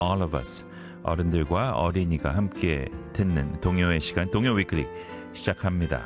all of us. 어른들과 어린이가 함께 듣는 동요의 시간, 동요 위클리 시작합니다.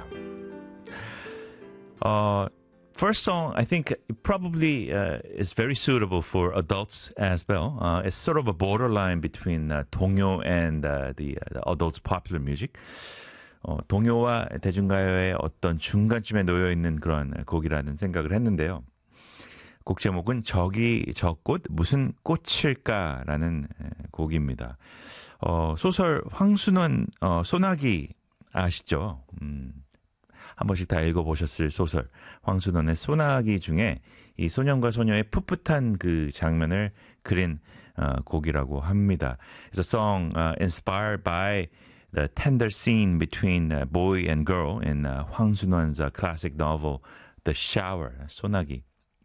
First song, I think it probably is very suitable for adults as well. It's sort of a borderline between 동요 and the adults' popular music. 동요와 대중가요의 어떤 중간쯤에 놓여 있는 그런 곡이라는 생각을 했는데요. 곡 제목은 저기 저 꽃 무슨 꽃일까라는 곡입니다. 소설 황순원 소나기 아시죠? 한 번씩 다 읽어보셨을 소설 황순원의 소나기 중에 이 소년과 소녀의 풋풋한 그 장면을 그린 곡이라고 합니다. It's a song inspired by the tender scene between boy and girl in 황순원's classic novel The Shower, 소나기.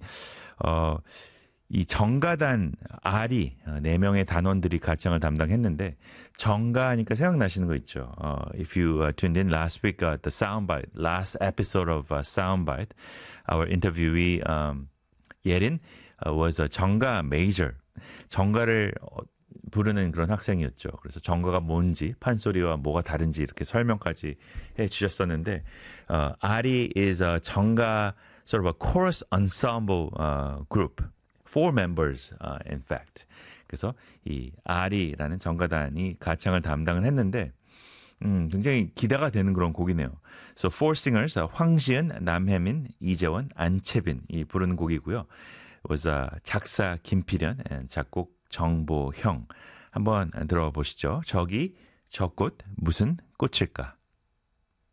이 정가단 아리 4명의 단원들이 가창을 담당했는데 정가하니까 생각나시는 거 있죠. If you tuned in last week, the Soundbite, last episode of Soundbite, our interviewee 예린 was a 정가 major. 정가를 부르는 그런 학생이었죠. 그래서 정가가 뭔지 판소리와 뭐가 다른지 이렇게 설명까지 해주셨었는데 아리 is a 정가 sort of a chorus ensemble group. 4 members, in fact. 그래서 이 아리라는 정가단이 가창을 담당을 했는데 굉장히 기대가 되는 그런 곡이네요. So 4 singers, 황시은, 남혜민, 이재원, 안채빈이 부르는 곡이고요. was 작사 김필현, 작곡 정보형. 한번 들어보시죠. 저기 저 꽃 무슨 꽃일까?